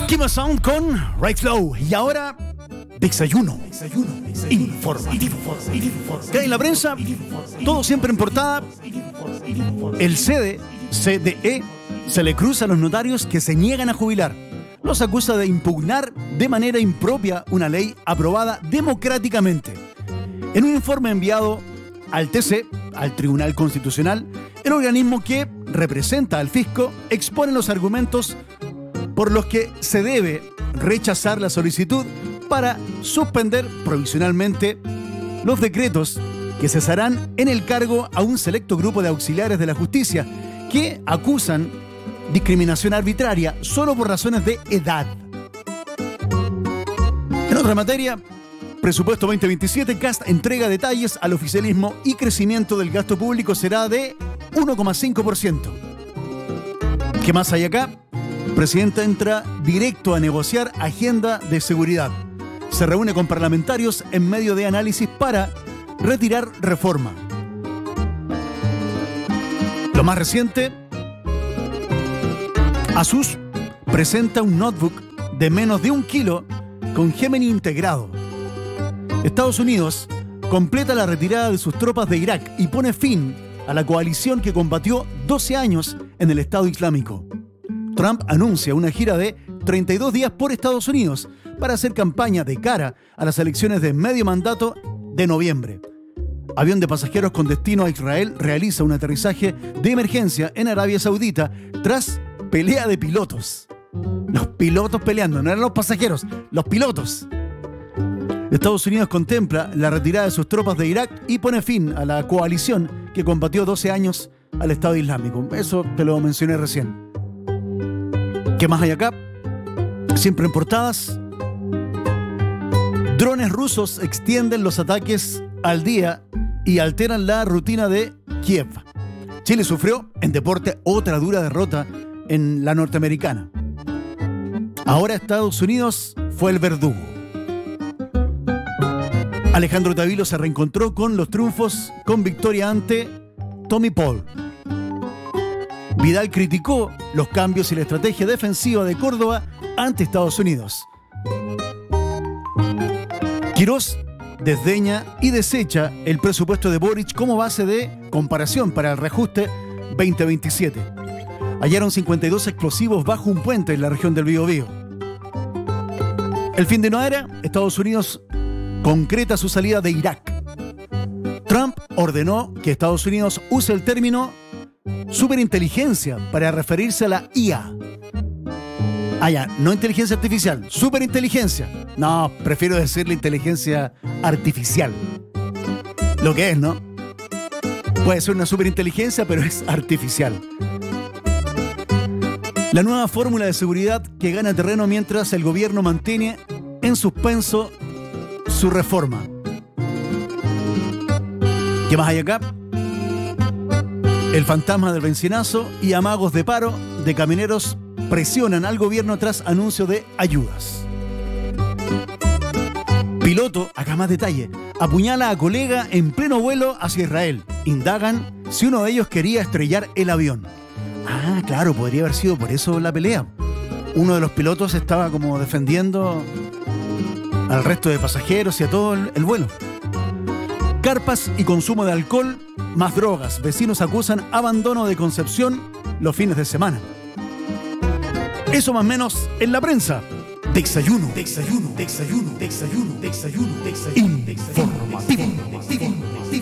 Kima Sound con Right Flow. Y ahora, desayuno informativo. ¿Qué hay en la prensa? Todo siempre en portada. El CDE se le cruza a los notarios que se niegan a jubilar. Los acusa de impugnar de manera impropia una ley aprobada democráticamente. En un informe enviado al TC, al Tribunal Constitucional, el organismo que representa al fisco expone los argumentos por los que se debe rechazar la solicitud para suspender provisionalmente los decretos que cesarán en el cargo a un selecto grupo de auxiliares de la justicia que acusan discriminación arbitraria solo por razones de edad. En otra materia, presupuesto 2027, Kast entrega detalles al oficialismo y crecimiento del gasto público será de 1,5%. ¿Qué más hay acá? Presidenta entra directo a negociar agenda de seguridad. Se reúne con parlamentarios en medio de análisis para retirar reforma. Lo más reciente, Asus presenta un notebook de menos de 1 kilo con Gemini integrado. Estados Unidos completa la retirada de sus tropas de Irak y pone fin a la coalición que combatió 12 años en el Estado Islámico. Trump anuncia una gira de 32 días por Estados Unidos para hacer campaña de cara a las elecciones de medio mandato de noviembre. Avión de pasajeros con destino a Israel realiza un aterrizaje de emergencia en Arabia Saudita tras pelea de pilotos. Los pilotos peleando, no eran los pasajeros, los pilotos. Estados Unidos contempla la retirada de sus tropas de Irak y pone fin a la coalición que combatió 12 años al Estado Islámico. Eso te lo mencioné recién. ¿Qué más hay acá? Siempre en portadas. Drones rusos extienden los ataques al día y alteran la rutina de Kiev. Chile sufrió en deporte otra dura derrota en la norteamericana. Ahora Estados Unidos fue el verdugo. Alejandro Tavilo se reencontró con los triunfos con victoria ante Tommy Paul. Vidal criticó los cambios y la estrategia defensiva de Córdoba ante Estados Unidos. Quirós desdeña y desecha el presupuesto de Boric como base de comparación para el reajuste 2027. Hallaron 52 explosivos bajo un puente en la región del Biobío. El fin de una era, Estados Unidos concreta su salida de Irak. Trump ordenó que Estados Unidos use el término superinteligencia para referirse a la IA. No inteligencia artificial, superinteligencia. No, prefiero decirle inteligencia artificial. Lo que es, ¿no? Puede ser una superinteligencia, pero es artificial. La nueva fórmula de seguridad que gana terreno mientras el gobierno mantiene en suspenso su reforma. ¿Qué más hay acá? El fantasma del bencinazo y amagos de paro de camioneros presionan al gobierno tras anuncio de ayudas. Piloto, acá más detalle, apuñala a colega en pleno vuelo hacia Israel. Indagan si uno de ellos quería estrellar el avión. Ah, claro, podría haber sido por eso la pelea. Uno de los pilotos estaba como defendiendo al resto de pasajeros y a todo el vuelo. Carpas y consumo de alcohol, más drogas. Vecinos acusan abandono de Concepción los fines de semana. Eso más o menos en la prensa. Desayuno informativo.